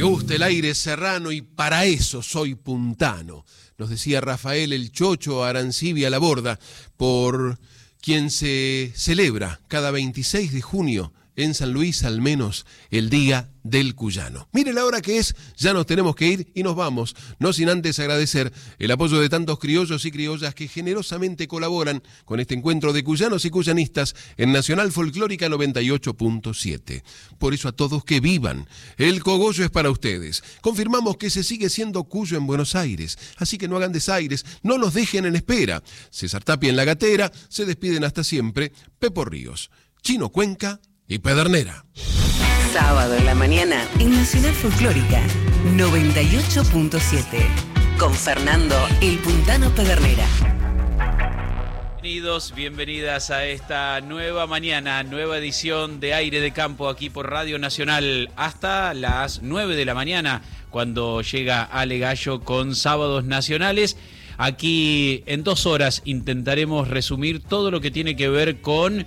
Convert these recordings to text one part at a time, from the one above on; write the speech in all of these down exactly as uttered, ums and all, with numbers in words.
Me gusta el aire serrano y para eso soy puntano, nos decía Rafael el Chocho Arancibia Laborda, por quien se celebra cada veintiséis de junio en San Luis, al menos el Día del Cuyano. Mire la hora que es, ya nos tenemos que ir y nos vamos, no sin antes agradecer el apoyo de tantos criollos y criollas que generosamente colaboran con este encuentro de cuyanos y cuyanistas en Nacional Folclórica noventa y ocho punto siete. Por eso a todos que vivan, el cogollo es para ustedes. Confirmamos que se sigue siendo cuyo en Buenos Aires, así que no hagan desaires, no nos dejen en espera. César Tapia en la gatera, se despiden hasta siempre Pepo Ríos, Chino Cuenca y Pedernera. Sábado en la mañana en Nacional Folclórica noventa y ocho punto siete con Fernando el Puntano Pedernera. Bienvenidos, bienvenidas a esta nueva mañana, nueva edición de Aire de Campo aquí por Radio Nacional hasta las nueve de la mañana cuando llega Ale Gallo con Sábados Nacionales. Aquí en dos horas intentaremos resumir todo lo que tiene que ver con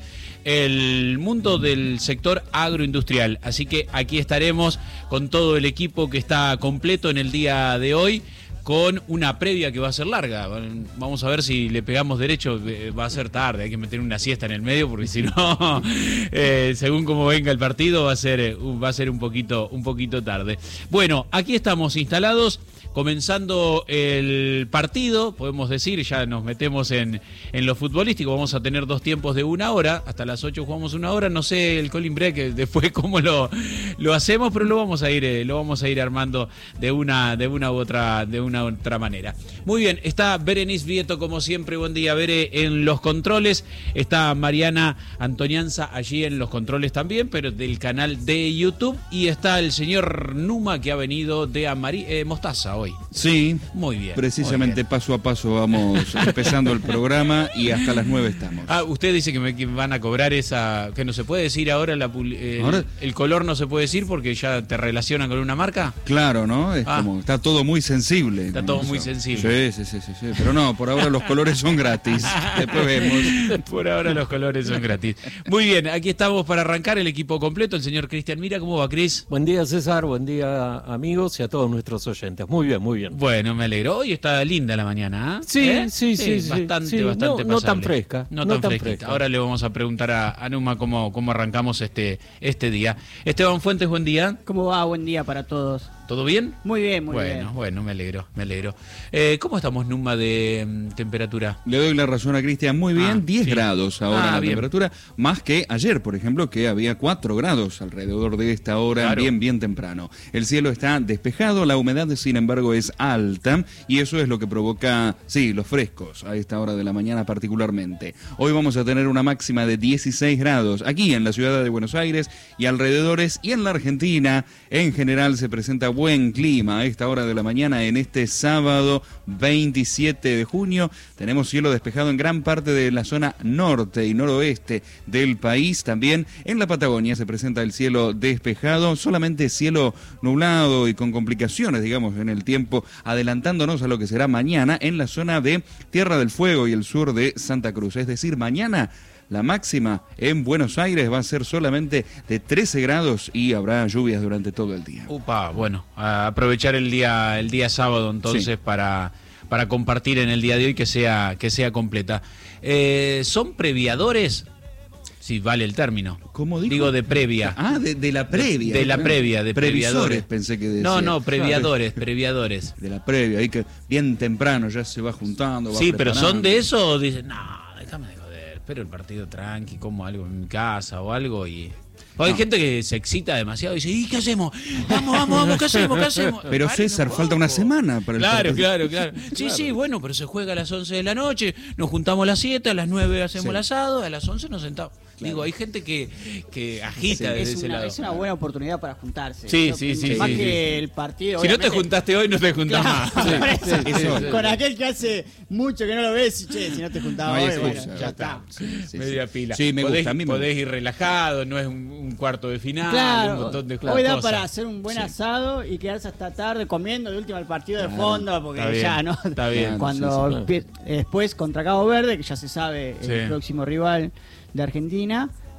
el mundo del sector agroindustrial. Así que aquí estaremos con todo el equipo que está completo en el día de hoy, con una previa que va a ser larga. Vamos a ver si le pegamos derecho, va a ser tarde, hay que meter una siesta en el medio porque si no, eh, según cómo venga el partido, va a ser, va a ser un poquito, un poquito tarde. Bueno, aquí estamos instalados. Comenzando el partido, podemos decir, ya nos metemos en, en lo futbolístico, vamos a tener dos tiempos de una hora, hasta las ocho jugamos una hora, no sé el Colin Break después cómo lo, lo hacemos, pero lo vamos a ir, lo vamos a ir armando de una, de una u otra, de una u otra manera. Muy bien, está Berenice Vieto como siempre, buen día Bere en los controles, está Mariana Antonianza allí en los controles también, pero del canal de YouTube, y está el señor Numa que ha venido de Amari- eh, Mostaza hoy. Sí, muy bien. Precisamente muy bien. Paso a paso vamos empezando el programa y hasta las nueve estamos. Ah, usted dice que me que van a cobrar esa, que no se puede decir ahora, la, el, ¿Ahora? el color no se puede decir porque ya te relacionan con una marca. Claro, ¿no? Es ah. como, está todo muy sensible. Está todo eso. muy sensible. Sí, sí, sí, sí, sí. Pero no, por ahora los colores son gratis. Después vemos. Por ahora los colores son gratis. Muy bien, aquí estamos para arrancar el equipo completo. El señor Cristian Mira, ¿cómo va, Cris? Buen día, César. Buen día, amigos, y a todos nuestros oyentes. Muy bien, muy bien. Bueno, me alegro. Hoy está linda la mañana, ¿eh? Sí, ¿Eh? sí, sí, sí. Bastante, sí. bastante no, pasable. no tan fresca. No, no tan, tan fresquita. fresca. Ahora le vamos a preguntar a, a Numa cómo, cómo arrancamos este, este día. Esteban Fuentes, buen día. ¿Cómo va? Buen día para todos. ¿Todo bien? Muy bien, muy bueno, bien. Bueno, bueno, me alegro, me alegro. Eh, ¿Cómo estamos, Numa, de um, temperatura? Le doy la razón a Cristian, muy bien, ah, diez sí. grados ahora ah, la bien. temperatura, más que ayer, por ejemplo, que había cuatro grados alrededor de esta hora, claro. bien, bien temprano. El cielo está despejado, la humedad, sin embargo, es alta, y eso es lo que provoca, sí, los frescos a esta hora de la mañana particularmente. Hoy vamos a tener una máxima de dieciséis grados, aquí en la ciudad de Buenos Aires y alrededores, y en la Argentina, en general, se presenta buen clima a esta hora de la mañana en este sábado veintisiete de junio. Tenemos cielo despejado en gran parte de la zona norte y noroeste del país. También en la Patagonia se presenta el cielo despejado, solamente cielo nublado y con complicaciones, digamos, en el tiempo, adelantándonos a lo que será mañana en la zona de Tierra del Fuego y el sur de Santa Cruz. Es decir, mañana la máxima en Buenos Aires va a ser solamente de trece grados y habrá lluvias durante todo el día. Upa, bueno, a aprovechar el día el día sábado entonces sí. para, para compartir en el día de hoy que sea, que sea completa. Eh, ¿Son previadores? Sí, vale el término. ¿Cómo dijo? Digo de previa. Ah, de, de la previa. De, de la previa, de previadores. Pensé que decía. No, no, previadores, previadores. De la previa, ahí que bien temprano ya se va juntando. Va sí, preparando. Pero ¿son de eso o dicen, no, déjame de joder, espero el partido tranqui, como algo en mi casa o algo y... O hay no. gente que se excita demasiado y dice, ¿y qué hacemos? Vamos, vamos, vamos, ¿qué hacemos? ¿Qué hacemos? Pero vale, César, no, falta una semana para el Claro, partido. claro, claro. Sí, claro. sí, bueno, pero se juega a las once de la noche, nos juntamos a las siete, a las nueve hacemos sí. el asado, a las once nos sentamos. Claro. Digo, hay gente que, que agita sí, desde es ese una, lado. Es una buena oportunidad para juntarse. Sí, Yo, sí, sí. Más sí, que sí. el partido. Si no te juntaste hoy, no te juntás claro, más. Sí, sí, sí, sí. Con aquel que hace mucho que no lo ves, che, si no te juntabas no hoy, excusa, bueno, ya está. Sí, sí, Media pila. Sí, me podés, gusta. A mí me podés gusta. ir relajado, no es un, un cuarto de final, claro, un montón de hoy da cosas. para hacer un buen sí. asado y quedarse hasta tarde comiendo de última el partido de fondo, porque está ya, bien, ¿no? Está bien. Cuando sí, sí, después contra Cabo Verde, que ya se sabe el sí. próximo rival de Argentina,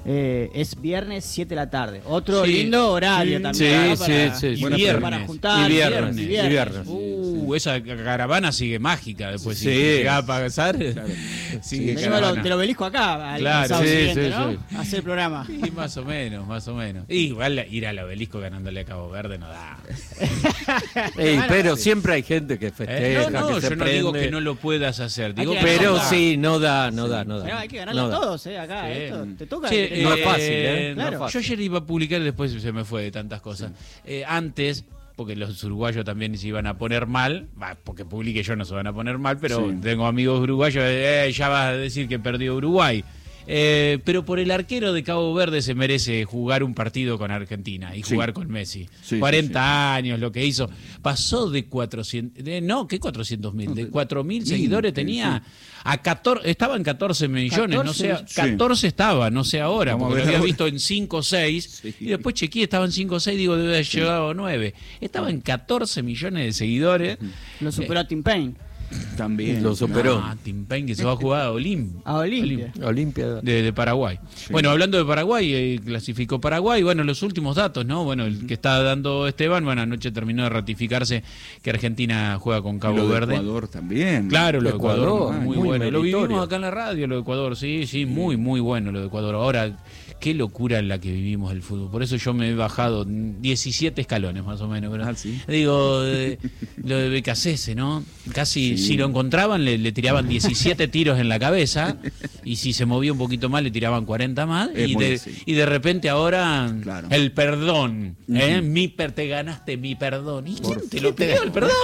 Eh, es viernes siete de la tarde. Otro Sí. lindo horario Sí, también. ¿no? sí, Para- sí, sí. Y Buena viernes. para juntar. Y viernes, y y viernes. Uh, esa caravana sigue mágica después. Sí. Si llegaba a pasar, sigue Venimos caravana. del obelisco acá, al Claro. sábado Sí, siguiente, sí, ¿no? sí. A hacer el programa. Sí, más o menos, más o menos. Y igual ir al obelisco ganándole a Cabo Verde no da. Ey, Bueno, pero sí. siempre hay gente que ¿Eh? festeja, No, no, que se yo no digo prende. que no lo puedas hacer. Digo que que Pero no da. sí, no da, no da, no da. Pero hay que ganarlo No da. todos, ¿eh? Acá, Sí. esto te toca. Che, que- no eh, es fácil, ¿eh? Claro. No es fácil. Yo ayer iba a publicar y después se me fue de tantas cosas. Eh, antes, porque los uruguayos también se iban a poner mal, bah, porque publique yo no se van a poner mal, pero Sí. tengo amigos uruguayos, eh, ya vas a decir que perdió Uruguay. Eh, pero por el arquero de Cabo Verde se merece jugar un partido con Argentina y Sí. jugar con Messi. Sí, cuarenta sí, años lo que hizo. Pasó de cuatrocientos, de, no, ¿qué cuatrocientos mil? De cuatro mil Mil, seguidores sí, tenía a catorce, estaba en catorce millones, no sé, catorce, sí. catorce estaba, no sé ahora, Vamos a porque ver lo había ahora. visto en cinco o seis, Sí. y después chequeé, estaba en cinco o seis, digo, debe haber llegado a nueve. Estaba en catorce millones de seguidores. Lo superó a Tim Payne. También. Lo superó. Ah, Tim Payne que se va a jugar a Olim. A Olimpia. Olimpia. De, de Paraguay. Bueno, hablando de Paraguay, eh, clasificó Paraguay. Bueno, los últimos datos, ¿no? Bueno, el que está dando Esteban, bueno, anoche terminó de ratificarse que Argentina juega con Y Cabo lo de Verde. Ecuador también. Claro, lo de Ecuador, Ecuador, muy, muy bueno. Lo meritorio. vivimos acá en la radio, lo de Ecuador, sí, sí, muy, muy bueno lo de Ecuador. Ahora, qué locura en la que vivimos el fútbol. Por eso yo me he bajado diecisiete escalones más o menos. pero- Ah, ¿sí? Digo, de- lo de Becasese, ¿no? Casi, Sí. si lo encontraban, le, le tiraban diecisiete tiros en la cabeza, y si se movía un poquito más, le tiraban cuarenta más, Es y muy de, así. y de repente ahora, Claro. el perdón, ¿eh? Mi per, te ganaste mi perdón. ¿Y quién te lo pidió el perdón?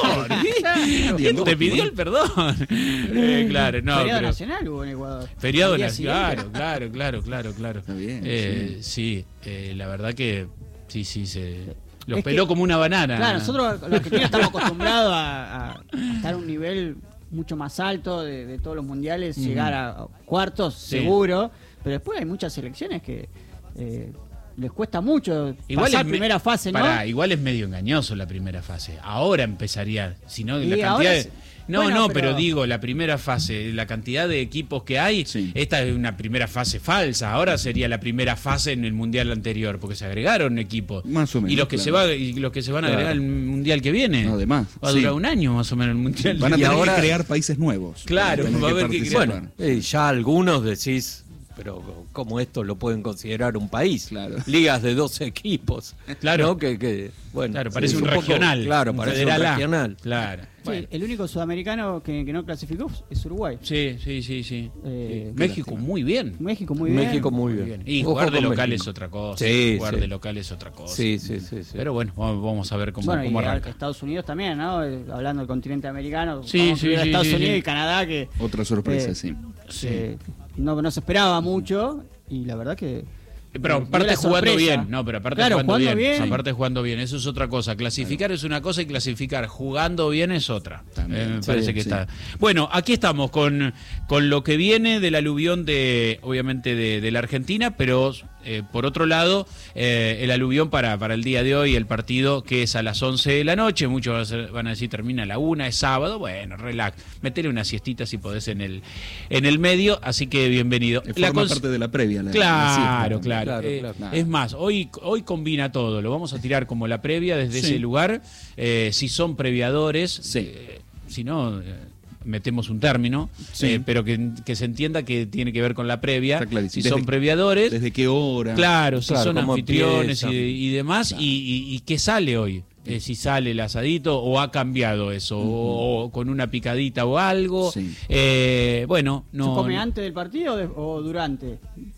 ¿Quién te pidió el perdón? Eh, claro, no. Feriado pero- nacional hubo en Ecuador. Feriado Al día nacional, siguiente. claro, claro, claro, claro. Está bien, Eh, sí, eh, la verdad que sí, sí, se lo Es que- peló como una banana. Claro, nosotros los argentinos estamos acostumbrados a, a estar a un nivel mucho más alto de, de todos los mundiales, Ujú. llegar a a cuartos Sí. seguro, pero después hay muchas selecciones que eh, les cuesta mucho pasar es me- primera fase, ¿no? Pará, igual es medio engañoso la primera fase. Ahora empezaría, si no, Y la cantidad ahora de... es- No, bueno, no, pero... pero- digo, la primera fase, la cantidad de equipos que hay, Sí. esta es una primera fase falsa. Ahora sería la primera fase en el mundial anterior, porque se agregaron equipos. Más o menos, Y los que se claro. va, y los que se van a Claro. agregar al mundial que viene. Además, va a durar sí. un año más o menos el mundial. Van a Y tener ahora- que crear países nuevos. Claro, Van a tener va a que haber que participar. Bueno, eh, ya algunos decís, pero ¿cómo esto lo pueden considerar un país? Claro. Ligas de doce equipos. Claro. ¿no? Que, que, bueno, Claro, parece es un, poco- regional. Claro, un parece federal un A. regional. Claro. Sí, Bueno. el único sudamericano que, que no clasificó es Uruguay. Sí, sí, sí, sí. Eh, Sí. México muy bien. México muy bien. México muy bien. Y Ojo jugar de con local México. es otra cosa. Sí, jugar sí. de local es otra cosa. Sí, sí, sí, sí. Pero bueno, vamos vamos a ver cómo, Bueno, cómo y arranca. Estados Unidos también, ¿no? Eh, Hablando del continente americano. Sí, vamos a sí, incluir a sí, Estados sí, Unidos sí. y Canadá que Otra sorpresa, Eh, sí. eh, no, no se esperaba mucho y la verdad que... Pero dio aparte la jugando sorpresa. bien, no, pero aparte Claro, jugando, jugando bien, bien. aparte jugando bien, eso es otra cosa. Clasificar es una cosa y clasificar jugando bien es otra. También. Eh, me Sí, parece que sí. está. Bueno, aquí estamos con, con lo que viene del aluvión de, obviamente, de, de la Argentina, pero eh, por otro lado, eh, el aluvión para, para el día de hoy, el partido que es a las once de la noche, muchos van a, ser- van a decir termina a la una, es sábado, bueno, relax, metele una siestita si podés en el, en el medio, así que bienvenido. Eh, La Forma cons- parte de la previa. La, Claro, la siesta. claro. Claro, Eh, claro. Es más, hoy, hoy combina todo. Lo vamos a tirar como la previa desde Sí. ese lugar. Eh, si son previadores, Sí. eh, si no, eh, metemos un término, Sí. eh, pero que, que se entienda que tiene que ver con la previa. Está clarísimo. Si son Desde- previadores, ¿Desde qué hora? claro, si Claro, son cómo anfitriones y, empieza. y demás, Claro. y, y- y qué sale hoy. Eh, si sale el asadito o ha cambiado eso, o, o con una picadita o algo. Sí. Eh, bueno, no. ¿Se come antes del partido o de- o durante?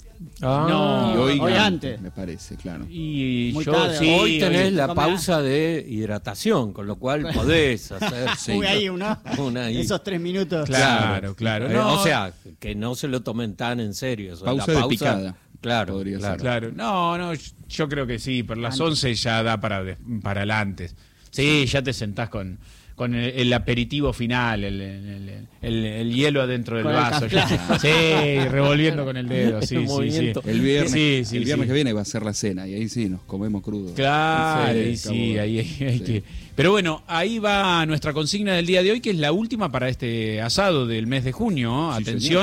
Ah, No, Y hoy, Hoy antes, antes. me parece, claro. Y Muy yo tarde. sí, hoy tenés hoy la se come pausa de hidratación, con lo cual podés hacer Sí. Uy, ahí uno. una ahí. Esos tres minutos. Claro, claro. Eh, No, o sea, que no se lo tomen tan en serio. eso, Pausa la de picada, Claro, podría claro. ser. Claro, no, no, yo creo que sí, pero las once ya da para, de- para adelante. Sí, ya te sentás con, con el, el aperitivo final, el, el- el- el hielo adentro del Con el vaso. café. ya. Sí, revolviendo con el dedo, sí, El sí, sí. movimiento. El viernes, Sí, sí, el viernes sí. que viene va a ser la cena y ahí sí nos comemos crudo. Claro, Sí, ahí está sí, bueno. ahí hay, hay Sí. que... Pero bueno, ahí va nuestra consigna del día de hoy, que es la última para este asado del mes de junio. Sí, Atención, señor. Uh.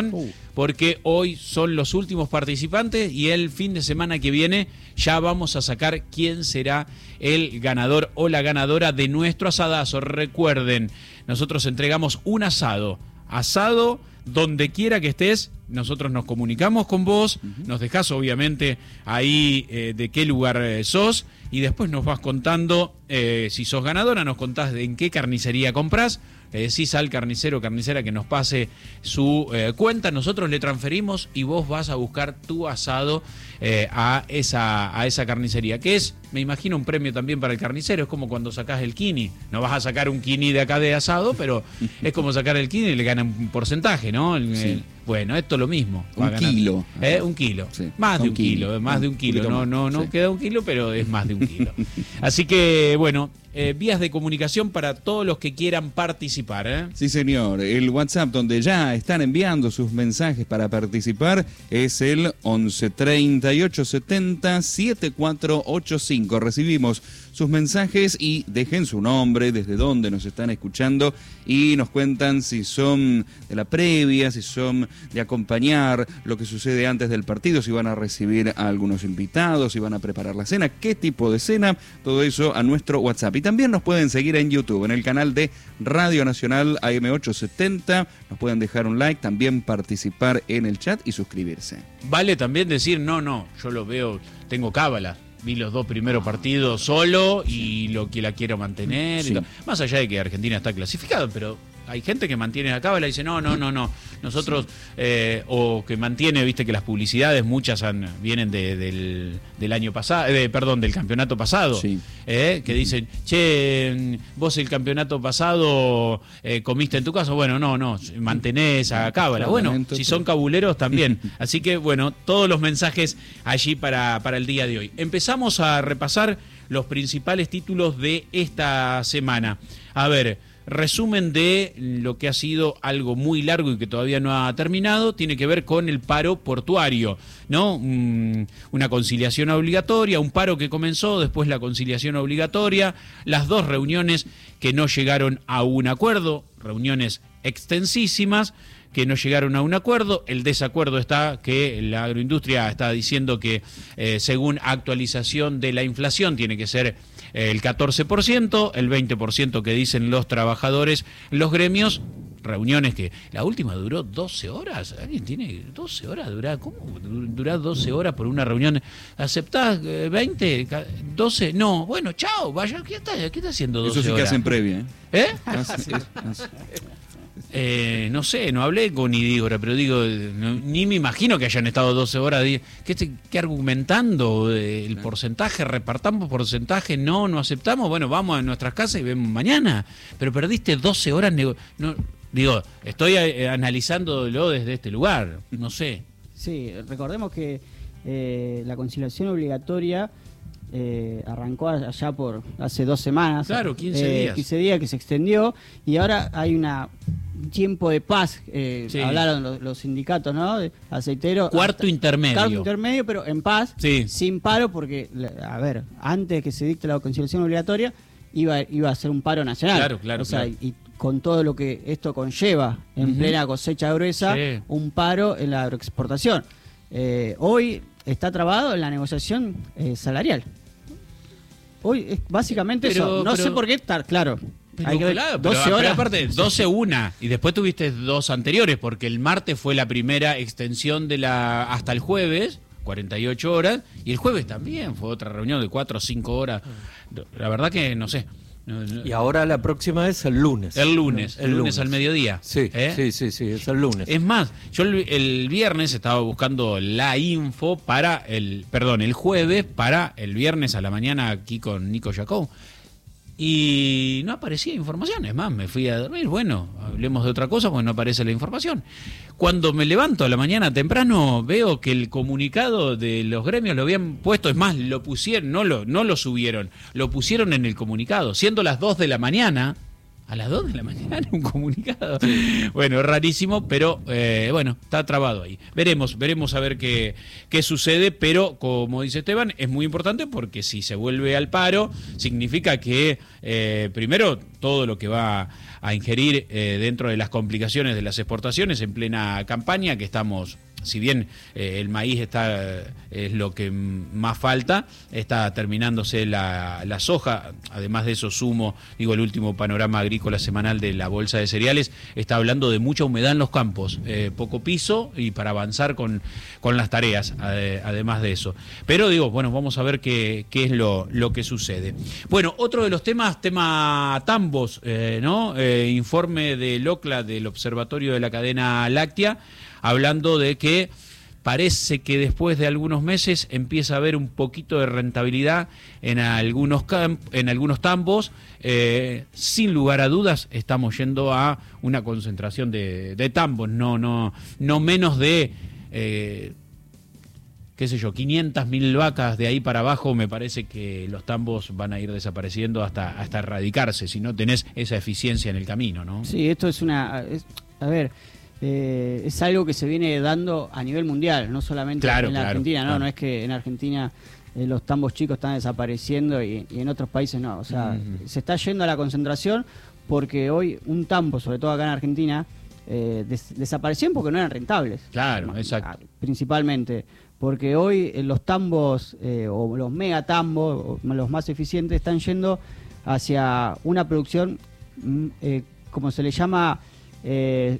porque hoy son los últimos participantes y el fin de semana que viene ya vamos a sacar quién será el ganador o la ganadora de nuestro asadazo. Recuerden, nosotros entregamos un asado, asado donde quiera que estés, nosotros nos comunicamos con vos, uh-huh. nos dejás obviamente ahí eh, de qué lugar eh, sos y después nos vas contando, eh, si sos ganadora, nos contás de en qué carnicería comprás, le decís al carnicero o carnicera que nos pase su eh, cuenta, nosotros le transferimos y vos vas a buscar tu asado eh, a, esa, a esa carnicería, que es, me imagino, un premio también para el carnicero, es como cuando sacás el kini, no vas a sacar un kini de acá de asado, pero es como sacar el kini y le ganan un porcentaje, ¿no? El, Sí. el, bueno, esto es lo mismo. Un kilo. ¿Eh? Un kilo. Sí. Más Son de un kilo, kilo. más de un Un kilo. poquito No, más, no, no sí. queda un kilo, pero es más de un kilo. Así que, bueno, eh, vías de comunicación para todos los que quieran participar, ¿eh? Sí, señor. El WhatsApp donde ya están enviando sus mensajes para participar es el once treinta y ocho setenta setenta y cuatro ochenta y cinco. Recibimos sus mensajes y dejen su nombre, desde dónde nos están escuchando y nos cuentan si son de la previa, si son de acompañar lo que sucede antes del partido, si van a recibir a algunos invitados, si van a preparar la cena, qué tipo de cena, todo eso a nuestro WhatsApp. Y también nos pueden seguir en YouTube, en el canal de Radio Nacional A M ochocientos setenta, nos pueden dejar un like, también participar en el chat y suscribirse. Vale también decir, no, no, yo lo veo, tengo cábala. Vi los dos primeros partidos solo y lo que la quiero mantener. Sí. Y todo. Más allá de que Argentina está clasificado, pero hay gente que mantiene la cábala y dice, no, no, no, no. Nosotros, eh, o que mantiene, viste que las publicidades, muchas han, vienen de, del, del año pasado, eh, perdón, del campeonato pasado. Sí. Eh, que dicen, che, vos el campeonato pasado eh, comiste en tu casa. Bueno, no, no, mantenés a cábala. Bueno, Claramente, si pero- son cabuleros también. Así que, bueno, todos los mensajes allí para, para el día de hoy. Empezamos a repasar los principales títulos de esta semana. A ver, resumen de lo que ha sido algo muy largo y que todavía no ha terminado, tiene que ver con el paro portuario, ¿no? Mm, una conciliación obligatoria, un paro que comenzó, después la conciliación obligatoria, las dos reuniones que no llegaron a un acuerdo, reuniones extensísimas, que no llegaron a un acuerdo. El desacuerdo está que la agroindustria está diciendo que eh, según actualización de la inflación tiene que ser eh, el catorce por ciento, el veinte por ciento que dicen los trabajadores, los gremios. Reuniones que la última duró doce horas. ¿Alguien tiene doce horas? Dura, ¿cómo dura doce horas por una reunión? ¿Aceptás eh, veinte? ¿doce? No, bueno, chao, vaya, ¿qué está, qué está haciendo doce Eso sí que horas? hacen previa, ¿eh? ¿Eh? Hace- hace- Eh, no sé, no hablé con Idígora, pero digo, no- ni me imagino que hayan estado doce horas. ¿Qué, este- qué argumentando? Eh, el porcentaje, repartamos porcentaje, no, no aceptamos, bueno, vamos a nuestras casas y vemos mañana. Pero perdiste doce horas, nego- no, digo, estoy eh, analizándolo desde este lugar, no sé. Sí, recordemos que eh, la conciliación obligatoria eh, arrancó allá por hace dos semanas. Claro, quince eh, días. quince días que se extendió y ahora hay una un tiempo de paz, eh, Sí. hablaron los, los sindicatos, ¿no? De aceiteros. Cuarto hasta- intermedio. Cuarto intermedio, pero en paz, Sí. sin paro, porque, la- a ver, antes de que se dicte la conciliación obligatoria, iba, iba a ser un paro nacional. Claro, claro, O sea, claro. y con todo lo que esto conlleva en Ujú. plena cosecha gruesa, Sí. un paro en la agroexportación. Eh, hoy está trabado en la negociación eh, salarial. Hoy es básicamente Pero- eso. No pero- sé por qué estar, claro. Pero hay que ver claro, pero- doce pero horas. aparte, doce una, y después tuviste dos anteriores, porque el martes fue la primera extensión de la hasta el jueves, cuarenta y ocho horas, y el jueves también fue otra reunión de cuatro o cinco horas. La verdad que no sé. No, no. Y ahora la próxima es el lunes. El lunes, el, El lunes, lunes. al mediodía. Sí, ¿eh? sí, sí, sí, es el lunes. Es más, yo el, el viernes estaba buscando la info para el, perdón, el jueves para el viernes a la mañana aquí con Nico Jacob. Y no aparecía información, es más, me fui a dormir, bueno, hablemos de otra cosa porque no aparece la información. Cuando me levanto a la mañana temprano veo que el comunicado de los gremios lo habían puesto, es más, lo pusieron, no lo, no lo subieron, lo pusieron en el comunicado, siendo las dos de la mañana, A las dos de la mañana un comunicado. Sí. Bueno, rarísimo, pero eh, bueno, está trabado ahí. Veremos, veremos a ver qué, qué sucede, pero como dice Esteban, es muy importante porque si se vuelve al paro, significa que eh, primero todo lo que va a ingerir eh, dentro de las complicaciones de las exportaciones en plena campaña, que estamos... Si bien eh, el maíz está es lo que más falta, está terminándose la, la soja, además de eso sumo, digo, el último panorama agrícola semanal de la Bolsa de Cereales, está hablando de mucha humedad en los campos, eh, poco piso y para avanzar con, con las tareas, ade, además de eso. Pero digo, bueno, vamos a ver qué, qué es lo, lo que sucede. Bueno, otro de los temas, tema tambos, eh, ¿no? Eh, informe del OCLA, del Observatorio de la Cadena Láctea, hablando de que parece que después de algunos meses empieza a haber un poquito de rentabilidad en algunos camp en algunos tambos. Eh, sin lugar a dudas estamos yendo a una concentración de, de tambos, no, no, no menos de eh, qué sé yo, quinientas mil vacas de ahí para abajo. Me parece que los tambos van a ir desapareciendo hasta, hasta erradicarse, si no tenés esa eficiencia en el camino, ¿no? Sí, esto es una... Es, a ver... Eh, es algo que se viene dando a nivel mundial, no solamente claro, en la claro, Argentina, no, claro. no es que en Argentina eh, los tambos chicos están desapareciendo y, y en otros países no, o sea, uh-huh. se está yendo a la concentración porque hoy un tambo, sobre todo acá en Argentina, eh, des- desaparecieron porque no eran rentables. Claro, exacto. Principalmente, porque hoy eh, los tambos eh, o los megatambos, o los más eficientes, están yendo hacia una producción, mm, eh, como se le llama... Eh,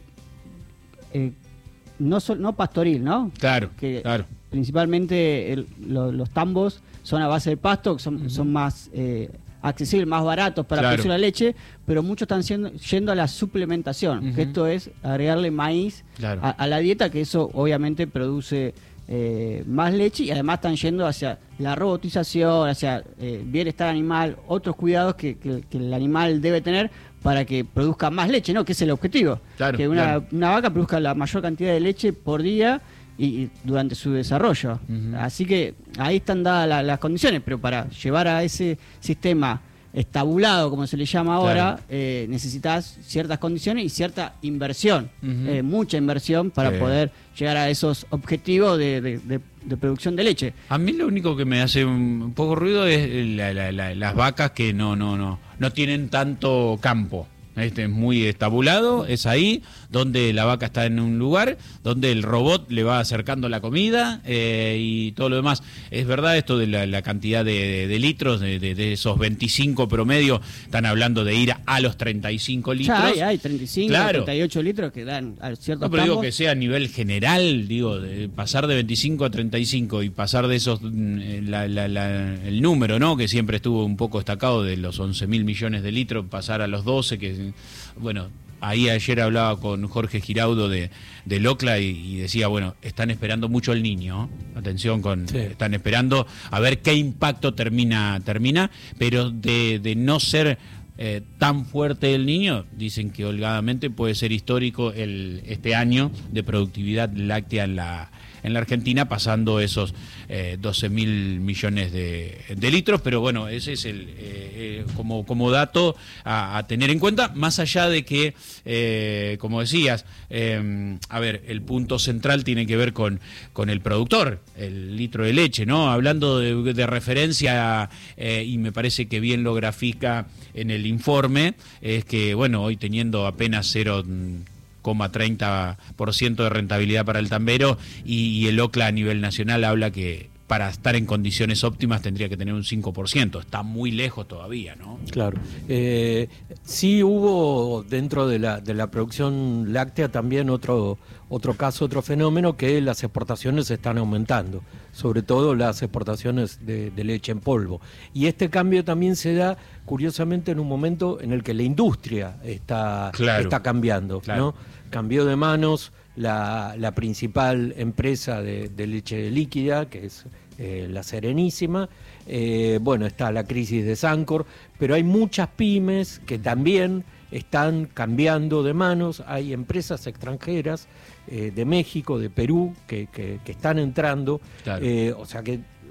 Eh, no so, no pastoril, ¿no? Claro, que claro. Principalmente el, lo, los tambos son a base de pasto, que son, uh-huh. son más eh, accesibles, más baratos para claro. producir la leche, pero muchos están siendo, yendo a la suplementación, uh-huh. que esto es agregarle maíz claro. a, a la dieta, que eso obviamente produce eh, más leche, y además están yendo hacia la robotización, hacia eh, bienestar animal, otros cuidados que, que, que el animal debe tener para que produzca más leche, ¿no? Que es el objetivo. Claro, que una, claro. una vaca produzca la mayor cantidad de leche por día y, y durante su desarrollo. Uh-huh. Así que ahí están dadas la, las condiciones, pero para llevar a ese sistema estabulado, como se le llama ahora, claro. eh, necesitas ciertas condiciones y cierta inversión, uh-huh. eh, mucha inversión para sí. poder llegar a esos objetivos de, de, de, de producción de leche. A mí lo único que me hace un poco ruido es la, la, la, las vacas que no, no, no, no tienen tanto campo. Este es muy estabulado, es ahí donde la vaca está en un lugar, donde el robot le va acercando la comida eh, y todo lo demás. Es verdad esto de la, la cantidad de, de, de litros, de, de, de esos veinticinco promedio, están hablando de ir a los treinta y cinco litros. Ya hay, hay treinta y cinco, claro. treinta y ocho litros que dan a ciertos No, pero tambos. digo que sea a nivel general, digo, de pasar de veinticinco a treinta y cinco y pasar de esos, la, la, la, el número, ¿no? Que siempre estuvo un poco destacado de los once mil millones de litros, pasar a los doce, que bueno, ahí ayer hablaba con Jorge Giraudo de, de Locla y, y decía, bueno, están esperando mucho el niño, atención con, sí. están esperando a ver qué impacto termina, termina, pero de, de no ser eh, tan fuerte el niño, dicen que holgadamente puede ser histórico el este año de productividad láctea en la en la Argentina, pasando esos eh, doce mil millones de, de litros, pero bueno, ese es el eh, eh, como, como dato a, a tener en cuenta, más allá de que, eh, como decías, eh, a ver, el punto central tiene que ver con, con el productor, el litro de leche, ¿no? Hablando de, de referencia, eh, y me parece que bien lo grafica en el informe, es que, bueno, hoy teniendo apenas cero coma treinta por ciento de rentabilidad para el tambero y, y el OCLA a nivel nacional habla que para estar en condiciones óptimas tendría que tener un cinco por ciento. Está muy lejos todavía, ¿no? Claro. Eh, sí hubo dentro de la, de la producción láctea también otro, otro caso, otro fenómeno, que las exportaciones están aumentando, sobre todo las exportaciones de, de leche en polvo. Y este cambio también se da, curiosamente, en un momento en el que la industria está, claro, está cambiando, claro. ¿no? Cambió de manos la, la principal empresa de, de leche líquida, que es eh, la Serenísima. Eh, bueno, está la crisis de Sancor, pero hay muchas pymes que también están cambiando de manos. Hay empresas extranjeras eh, de México, de Perú, que, que, que están entrando. Claro. Eh, o sea que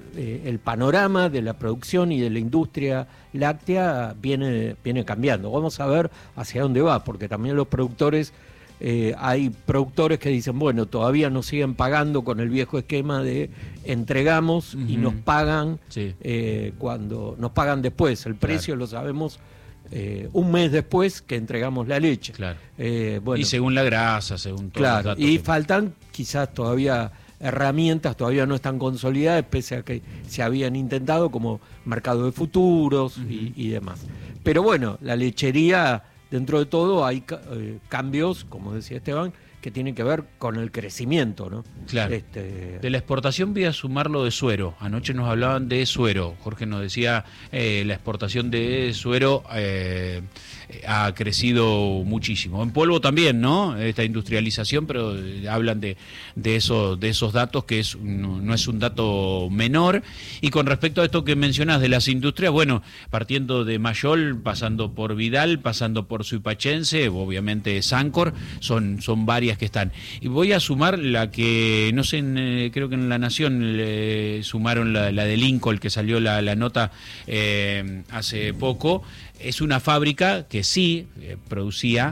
eh, el panorama de la producción y de la industria láctea viene, viene cambiando. Vamos a ver hacia dónde va, porque también los productores, eh, hay productores que dicen, bueno, todavía nos siguen pagando con el viejo esquema de entregamos uh-huh. y nos pagan sí. eh, cuando nos pagan después. El precio claro. lo sabemos eh, un mes después que entregamos la leche. Claro. Eh, bueno, y según la grasa, según todos claro, los datos. Y que... faltan quizás todavía herramientas, todavía no están consolidadas, pese a que se habían intentado como mercado de futuros uh-huh. y, y demás. Pero bueno, la lechería, dentro de todo, hay eh, cambios, como decía Esteban, que tienen que ver con el crecimiento, ¿no? Claro. Este... De la exportación voy a sumar lo de suero. Anoche nos hablaban de suero. Jorge nos decía eh, la exportación de suero eh, ha crecido muchísimo. En polvo también, ¿no? Esta industrialización, pero hablan de, de, eso, de esos datos, que es no, no es un dato menor. Y con respecto a esto que mencionás de las industrias, bueno, partiendo de Mayol, pasando por Vidal, pasando por Suipachense, obviamente Sancor, son, son varias que están. Y voy a sumar la que, no sé, en, eh, creo que en La Nación le sumaron la, la de Lincoln, que salió la, la nota eh, hace poco. Es una fábrica que sí eh, producía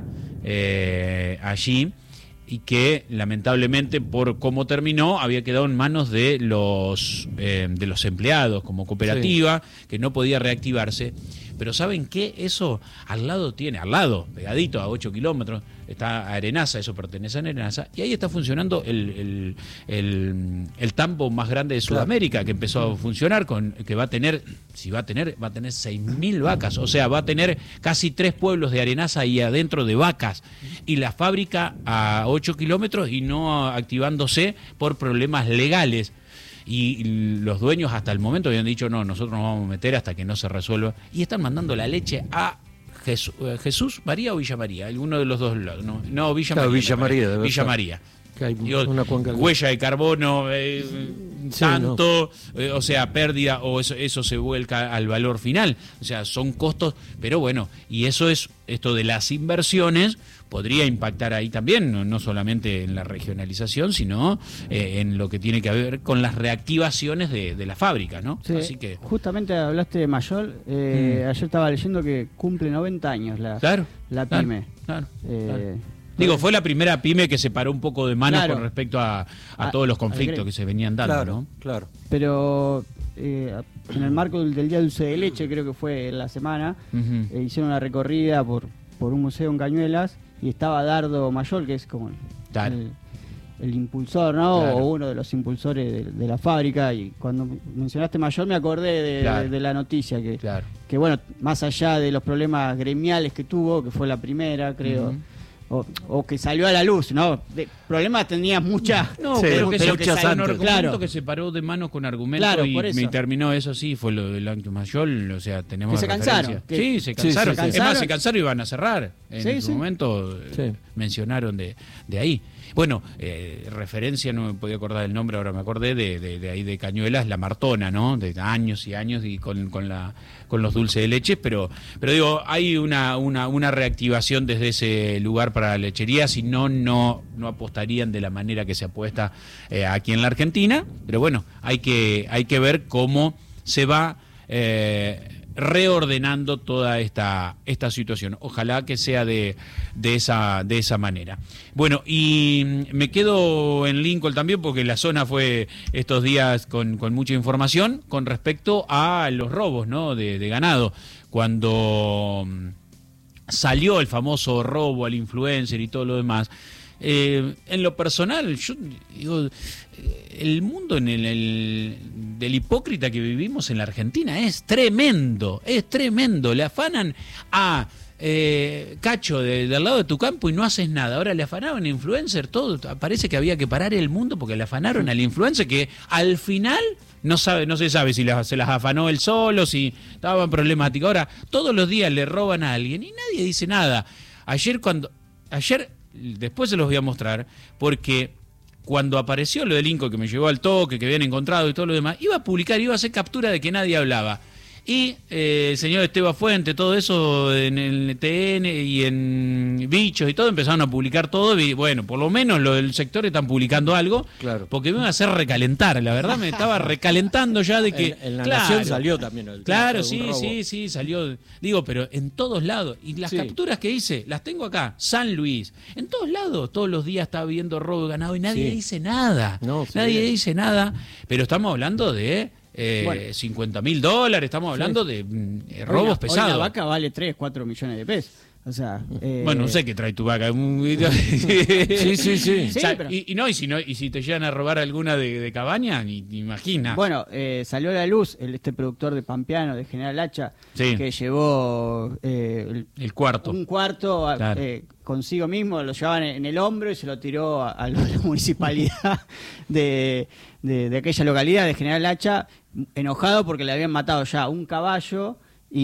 eh, allí y que lamentablemente por cómo terminó había quedado en manos de los eh, de los empleados como cooperativa, sí. que no podía reactivarse. Pero ¿saben qué? Eso al lado tiene, al lado, pegadito a ocho kilómetros, está Arenaza, eso pertenece a Arenaza, y ahí está funcionando el, el, el, el tambo más grande de Sudamérica, que empezó a funcionar, con que va a tener, si va a tener, va a tener seis mil vacas, o sea, va a tener casi tres pueblos de Arenaza ahí adentro de vacas, y la fábrica a ocho kilómetros y no activándose por problemas legales. Y los dueños hasta el momento habían dicho, no, nosotros nos vamos a meter hasta que no se resuelva. Y están mandando la leche a Jesús, Jesús María o Villa María, alguno de los dos lados. No, no Villa claro, María. Villa María. Debe Villa ser. María. Que hay Digo, una cuenca que... huella de carbono, eh, sí, tanto, no. eh, o sea, pérdida, o eso, eso se vuelca al valor final. O sea, son costos, pero bueno, y eso es, esto de las inversiones podría impactar ahí también, no, no solamente en la regionalización, sino eh, en lo que tiene que ver con las reactivaciones de, de la fábrica, ¿no? Sí, así que justamente hablaste de Mayol, eh, mm. ayer estaba leyendo que cumple noventa años la, claro, la pyme. Claro, eh, claro. Digo, fue la primera pyme que se paró un poco de manos claro. con respecto a, a, a todos los conflictos que se venían dando, claro, ¿no? Claro. Pero eh, en el marco del, del Día Dulce de Leche, creo que fue en la semana, uh-huh. eh, hicieron una recorrida por, por un museo en Cañuelas y estaba Dardo Mayol, que es como claro. el, el impulsor, ¿no? Claro. O uno de los impulsores de, de la fábrica. Y cuando mencionaste Mayol me acordé de, claro. de, de la noticia que, claro. que, bueno, más allá de los problemas gremiales que tuvo, que fue la primera, creo, uh-huh. O, o que salió a la luz, ¿no? De problemas tenía muchas. No, sí, pero que, pero se, que que salió, claro. que se paró de manos con argumentos claro, y me terminó eso, sí, fue lo del Acto Mayol, o sea, tenemos que se cansaron. Que, sí, se cansaron. Sí, sí, sí. Es más, se cansaron y iban a cerrar. En sí, su sí. momento sí. eh, mencionaron de, de ahí. Bueno, eh, referencia, no me podía acordar el nombre, ahora me acordé, de, de, de ahí de Cañuelas, la Martona, ¿no? De años y años y con, con, la, con los dulces de leche, pero, pero digo, hay una, una, una reactivación desde ese lugar para la lechería, si no, no, no apostarían de la manera que se apuesta eh, aquí en la Argentina, pero bueno, hay que, hay que ver cómo se va eh, reordenando toda esta, esta situación. Ojalá que sea de, de, esa, de esa manera. Bueno, y me quedo en Lincoln también porque la zona fue estos días con, con mucha información con respecto a los robos, ¿no? de, de ganado. Cuando salió el famoso robo al influencer y todo lo demás, Eh, en lo personal, yo digo, el mundo en el, el, del hipócrita que vivimos en la Argentina es tremendo, es tremendo. Le afanan a eh, Cacho de, del lado de tu campo y no haces nada. Ahora le afanaron a influencer, todo. Parece que había que parar el mundo porque le afanaron al influencer que al final no sabe, no se sabe si las, se las afanó él solo, si estaba en problemática. Ahora, todos los días le roban a alguien y nadie dice nada. Ayer cuando... Ayer... Después se los voy a mostrar, porque cuando apareció lo del Lincoln que me llevó al toque, que habían encontrado y todo lo demás, iba a publicar, iba a hacer captura de que nadie hablaba. Y eh, el señor Esteban Fuente, todo eso en el T N y en Bichos y todo, empezaron a publicar todo. Y bueno, por lo menos lo del sector están publicando algo. Claro. Porque me iba a hacer recalentar. La verdad me estaba recalentando ya de que... En, en la claro, Nación salió también el Claro, caso de un sí, robo. sí, sí, salió. Digo, pero en todos lados. Y las Sí. capturas que hice, las tengo acá. San Luis. En todos lados. Todos los días estaba viendo robo de ganado y nadie Sí. dice nada. No, sí, nadie bien. dice nada. Pero estamos hablando de... Eh, Bueno. cincuenta mil dólares, estamos hablando de mm, eh, robos Hoy la- pesados. Hoy la vaca vale tres, cuatro millones de pesos. O sea, eh, Bueno, no sé qué trae tu vaca. Sí, sí, sí. Sí, O sea, pero- y, y no, y si no, y si te llegan a robar alguna de, de cabaña, ni te imaginas. Bueno, eh, salió a la luz el, este productor de Pampeano, de General Hacha, Sí. que llevó eh, el- el cuarto. un cuarto a- Claro. eh, consigo mismo, lo llevaban en, en el hombro y se lo tiró a, a la municipalidad de, de- de aquella localidad de General Hacha, enojado porque le habían matado ya un caballo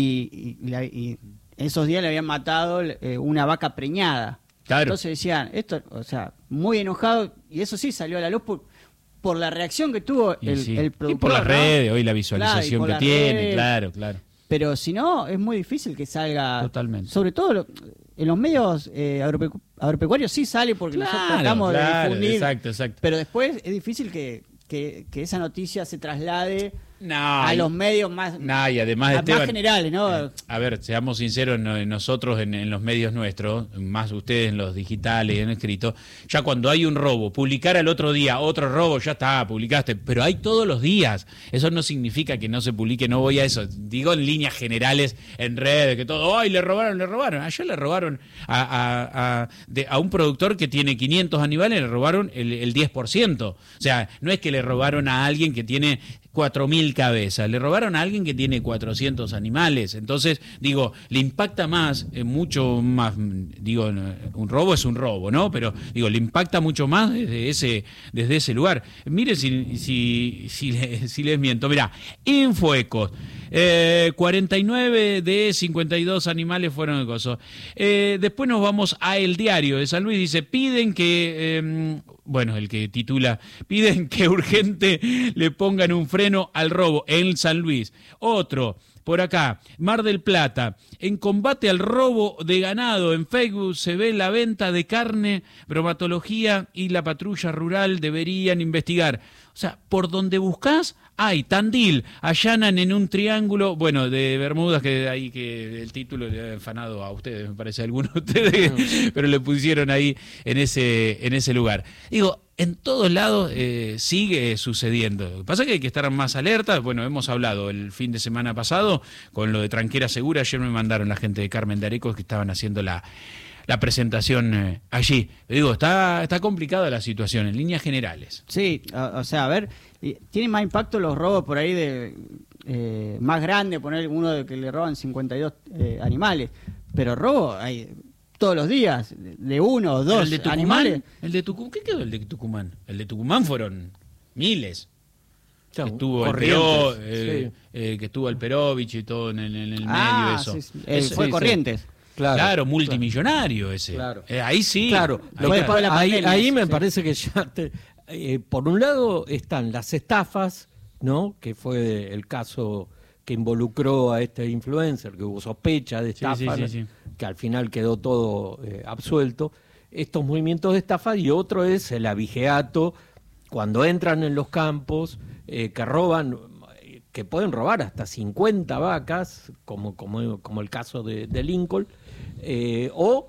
y, y- y la- y esos días le habían matado eh, una vaca preñada. Claro. Entonces decían, esto, o sea, muy enojado, y eso sí salió a la luz por, por la reacción que tuvo Y el, sí. el Y productor. por las ¿no? redes, hoy la Claro, y visualización por que las tiene, redes. claro, claro. Pero si no, es muy difícil que salga. Totalmente. Sobre todo lo- en los medios eh, agropecu- agropecuarios sí sale porque nosotros Claro, tratamos claro, de difundir. exacto, exacto. Pero después es difícil que, que, que esa noticia se traslade No, a y- los medios más, No, y además de más Esteban, generales, ¿no? eh, a ver, seamos sinceros, no- nosotros en, en los medios nuestros, más ustedes en los digitales y en escrito, ya cuando hay un robo, publicar al otro día otro robo, ya está, publicaste, pero hay todos los días. Eso no significa que no se publique, no voy a eso. Digo en líneas generales, en redes, que todo, ¡ay, le robaron, le robaron! Ayer le robaron a, a, a, de- a un productor que tiene quinientos animales, le robaron el, el diez por ciento. O sea, no es que le robaron a alguien que tiene cuatro mil cabezas, le robaron a alguien que tiene cuatrocientos animales. Entonces, digo, le impacta más, eh, mucho más, mm, digo, no, un robo es un robo, ¿no? Pero, digo, le impacta mucho más desde ese, desde ese lugar. Mire si, si, si, le- si les miento. Mirá, Infoecos, eh, cuarenta y nueve de cincuenta y dos animales fueron de coso. Eh, después nos vamos a El Diario de San Luis, dice, piden que... eh, bueno, el que titula, piden que urgente le pongan un freno al robo en San Luis. Otro, por acá, Mar del Plata, en combate al robo de ganado, en Facebook se ve la venta de carne, bromatología y la patrulla rural deberían investigar. O sea, por donde buscás, hay Tandil, allanan en un triángulo, bueno, de Bermudas, que ahí que el título le ha enfanado a ustedes, me parece, a algunos de ustedes, pero le pusieron ahí en ese, en ese lugar. Digo, en todos lados eh, sigue sucediendo. Lo que pasa es que hay que estar más alerta. Bueno, hemos hablado el fin de semana pasado con lo de Tranquera Segura. Ayer me mandaron la gente de Carmen de Areco que estaban haciendo la, la presentación eh, allí. Pero digo, está, está complicada la situación en líneas generales. Sí, o, o sea, a ver, y tiene más impacto los robos por ahí de eh, más grande, poner uno de que le roban cincuenta y dos eh, animales, pero robo hay todos los días, de, de uno o dos ¿El de Tucumán? animales. ¿El de Tucumán? ¿Qué quedó el de Tucumán? El de Tucumán fueron miles. Claro, Que estuvo el Corrientes, Peró, eh, sí. eh, que estuvo el Perovich y todo en el, en el Ah, medio eso. sí, sí. Eh, Eso- fue sí, Corrientes. Claro, Claro, multimillonario ese. Claro. Eh, ahí sí. Claro, Ahí lo que está. después de la ahí, pandemia, ahí me sí. parece que ya, te- eh, por un lado están las estafas, ¿no? Que fue el caso que involucró a este influencer, que hubo sospecha de Sí, sí, estafa, sí, sí. que al final quedó todo eh, absuelto. Estos movimientos de estafa, y otro es el abigeato, cuando entran en los campos, eh, que roban, eh, que pueden robar hasta cincuenta vacas, como, como, como el caso de, de Lincoln, eh, o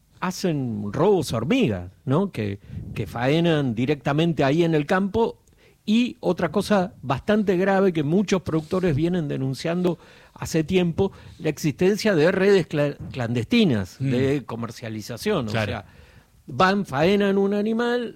hacen robos hormigas, ¿no? Que, que faenan directamente ahí en el campo. Y otra cosa bastante grave que muchos productores vienen denunciando hace tiempo, la existencia de redes cla- clandestinas Mm. de comercialización. Claro. O sea, van, faenan un animal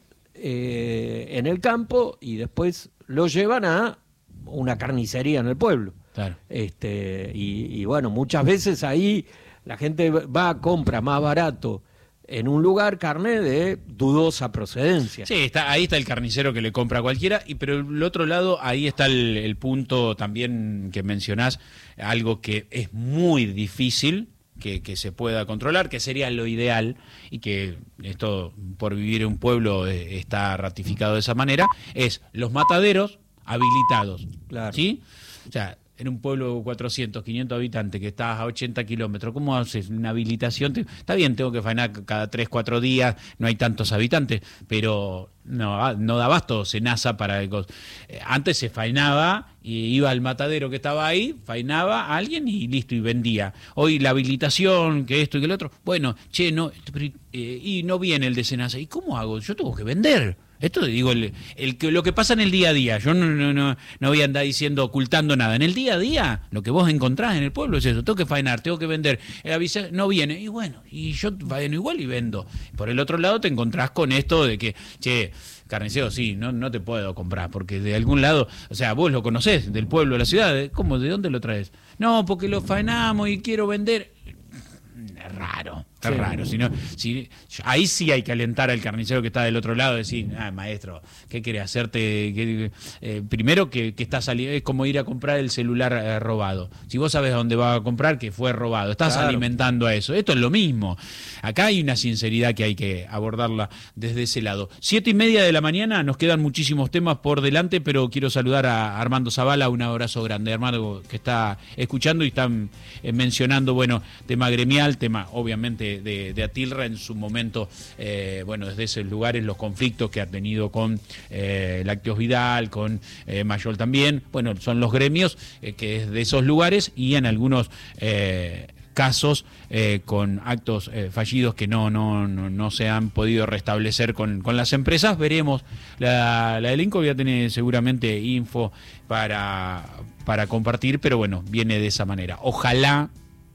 eh, en el campo y después lo llevan a una carnicería en el pueblo. Claro. Este, y, y bueno, muchas veces ahí la gente va, compra más barato en un lugar carne de dudosa procedencia. Sí, está, ahí está el carnicero que le compra a cualquiera, y pero el otro lado, ahí está el, el punto también que mencionás, algo que es muy difícil que, que se pueda controlar, que sería lo ideal, y que esto por vivir en un pueblo eh, está ratificado de esa manera, es los mataderos habilitados. Claro. ¿Sí? O sea, en un pueblo de cuatrocientos, quinientos habitantes que estás a ochenta kilómetros, ¿cómo haces una habilitación? Está bien, tengo que faenar cada tres, cuatro días, no hay tantos habitantes, pero no, no da abasto Senasa para el... Antes se faenaba y iba al matadero que estaba ahí, faenaba a alguien y listo, y vendía. Hoy la habilitación, que esto y que lo otro, bueno, che, no, eh, y no viene el de Senasa. ¿Y cómo hago? Yo tengo que vender. Esto digo, el, el, lo que pasa en el día a día, yo no, no, no, no voy a andar diciendo, ocultando nada. En el día a día, lo que vos encontrás en el pueblo es eso, tengo que faenar, tengo que vender, el avisar, no viene, y bueno, y yo faeno igual y vendo. Por el otro lado te encontrás con esto de que, che, carnicero, sí, no, no te puedo comprar, porque de algún lado, o sea, vos lo conocés, del pueblo, de la ciudad, ¿cómo, de dónde lo traes? No, porque lo faenamos y quiero vender. Es raro, es sí. raro. Si no, si, ahí sí hay que alentar al carnicero que está del otro lado, decir, ah, maestro, ¿qué querés hacerte? ¿Qué, eh, primero que, que está saliendo, es como ir a comprar el celular eh, robado. Si vos sabés a dónde vas a comprar, que fue robado, estás claro. alimentando a eso. Esto es lo mismo. Acá hay una sinceridad que hay que abordarla desde ese lado. Siete y media de la mañana, nos quedan muchísimos temas por delante, pero quiero saludar a Armando Zavala, un abrazo grande. Armando, que está escuchando y están eh, mencionando, bueno, tema gremial, tema obviamente de, de Atilra en su momento, eh, bueno, desde esos lugares los conflictos que ha tenido con eh, Lácteos Vidal, con eh, Mayol también, bueno, son los gremios eh, que es de esos lugares y en algunos eh, casos eh, con actos eh, fallidos que no, no, no, no se han podido restablecer con, con las empresas. Veremos, la, la del INCO ya tiene seguramente info para, para compartir, pero bueno, viene de esa manera. Ojalá,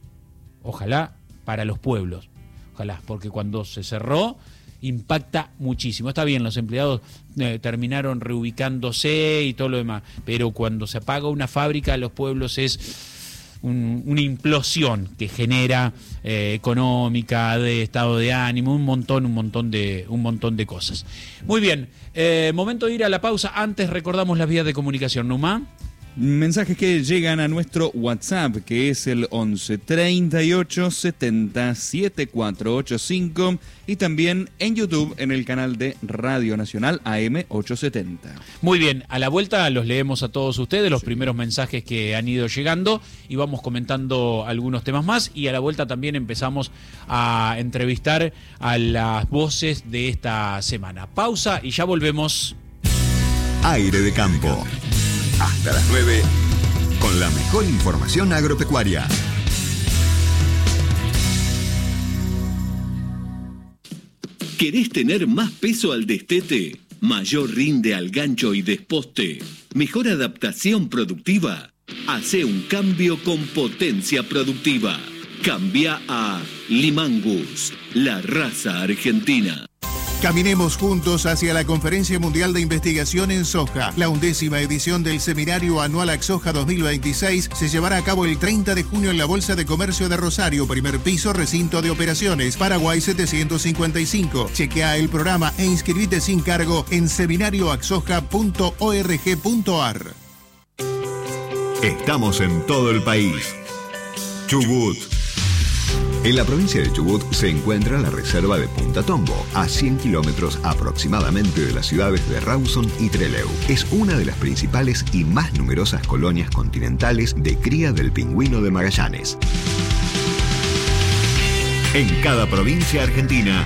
ojalá para los pueblos, ojalá, porque cuando se cerró impacta muchísimo. Está bien, los empleados eh, terminaron reubicándose y todo lo demás, pero cuando se apaga una fábrica, los pueblos es un, una implosión que genera eh, económica, de estado de ánimo, un montón, un montón de, un montón de cosas. Muy bien, eh, momento de ir a la pausa. Antes recordamos las vías de comunicación, Numa. Mensajes que llegan a nuestro WhatsApp, que es el once treinta y ocho setenta setenta y cuatro ochenta y cinco, y también en YouTube en el canal de Radio Nacional A M ochocientos setenta. Muy bien, a la vuelta los leemos a todos ustedes, los sí. primeros mensajes que han ido llegando, y vamos comentando algunos temas más, y a la vuelta también empezamos a entrevistar a las voces de esta semana. Pausa y ya volvemos. Aire de Campo. Hasta las nueve, con la mejor información agropecuaria. ¿Querés tener más peso al destete? ¿Mayor rinde al gancho y desposte? ¿Mejor adaptación productiva? Hacé un cambio con potencia productiva. Cambia a Limangus, la raza argentina. Caminemos juntos hacia la Conferencia Mundial de Investigación en Soja. La undécima edición del Seminario Anual AgSoja dos mil veintiséis se llevará a cabo el treinta de junio en la Bolsa de Comercio de Rosario, primer piso, recinto de operaciones, Paraguay setecientos cincuenta y cinco. Chequea el programa e inscribite sin cargo en seminario agsoja punto org punto ar. Estamos en todo el país. Chubut. En la provincia de Chubut se encuentra la reserva de Punta Tombo, a cien kilómetros aproximadamente de las ciudades de Rawson y Trelew. Es una de las principales y más numerosas colonias continentales de cría del pingüino de Magallanes. En cada provincia argentina,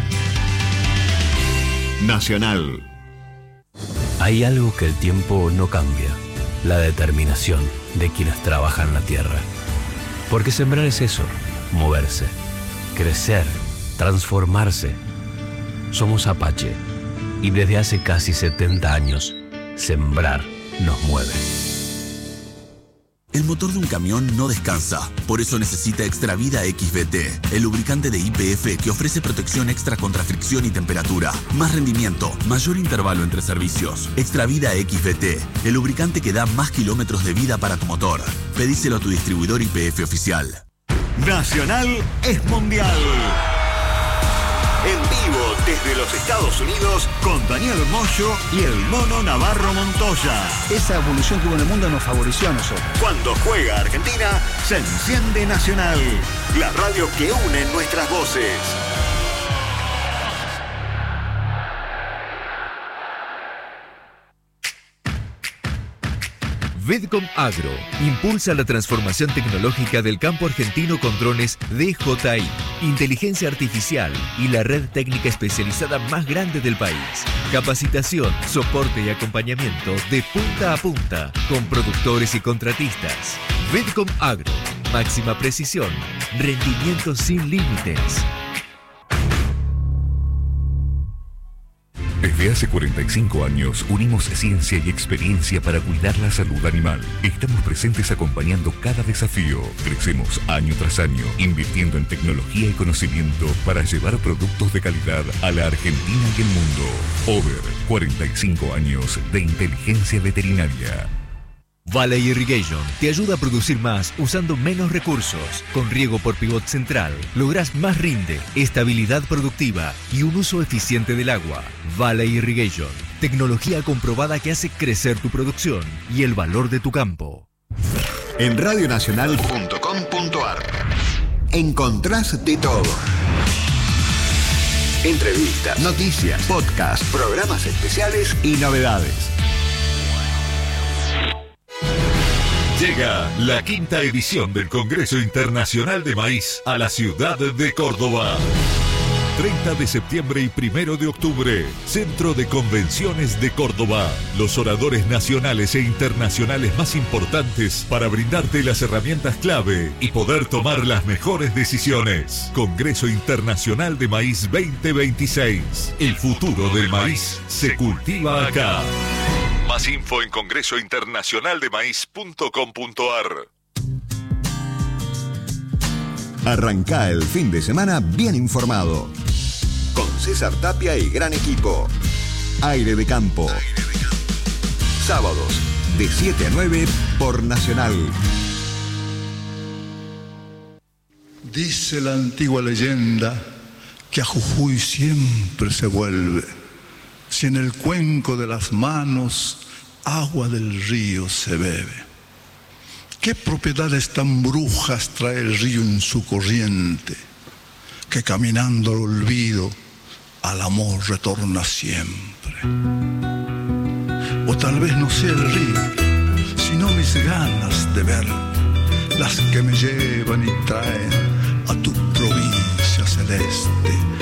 Nacional. Hay algo que el tiempo no cambia, la determinación de quienes trabajan la tierra. Porque sembrar es eso, moverse, crecer, transformarse. Somos Apache y desde hace casi setenta años, sembrar nos mueve. El motor de un camión no descansa, por eso necesita Extravida X V T, el lubricante de Y P F que ofrece protección extra contra fricción y temperatura, más rendimiento, mayor intervalo entre servicios. Extravida X V T, el lubricante que da más kilómetros de vida para tu motor. Pedíselo a tu distribuidor Y P F oficial. Nacional es mundial. En vivo desde los Estados Unidos con Daniel Moyo y el Mono Navarro Montoya. Esa evolución que hubo en el mundo nos favoreció a nosotros. Cuando juega Argentina, se enciende Nacional, la radio que une nuestras voces. Vedcom Agro impulsa la transformación tecnológica del campo argentino con drones D J I, inteligencia artificial y la red técnica especializada más grande del país. Capacitación, soporte y acompañamiento de punta a punta con productores y contratistas. Vedcom Agro, máxima precisión, rendimiento sin límites. Desde hace cuarenta y cinco años unimos ciencia y experiencia para cuidar la salud animal. Estamos presentes acompañando cada desafío. Crecemos año tras año, invirtiendo en tecnología y conocimiento para llevar productos de calidad a la Argentina y el mundo. Over, cuarenta y cinco años de inteligencia veterinaria. Valley Irrigation te ayuda a producir más usando menos recursos. Con riego por pivot central lográs más rinde, estabilidad productiva y un uso eficiente del agua. Valley Irrigation, tecnología comprobada que hace crecer tu producción y el valor de tu campo. En radio nacional punto com punto a r encontrás de todo. Entrevistas, noticias, podcast, programas especiales y novedades. Llega la quinta edición del Congreso Internacional de Maíz a la ciudad de Córdoba. treinta de septiembre y primero de octubre, Centro de Convenciones de Córdoba. Los oradores nacionales e internacionales más importantes para brindarte las herramientas clave y poder tomar las mejores decisiones. Congreso Internacional de Maíz veinte veintiséis. El futuro del maíz se cultiva acá. Más info en congreso internacional de maíz punto com punto a r. Arrancá el fin de semana bien informado. Con César Tapia y gran equipo. Aire de Campo. Sábados de siete a nueve por Nacional. Dice la antigua leyenda que a Jujuy siempre se vuelve. Si en el cuenco de las manos agua del río se bebe. ¿Qué propiedades tan brujas trae el río en su corriente? Que caminando al olvido, al amor retorna siempre. O tal vez no sea el río, sino mis ganas de ver, las que me llevan y traen a tu provincia celeste.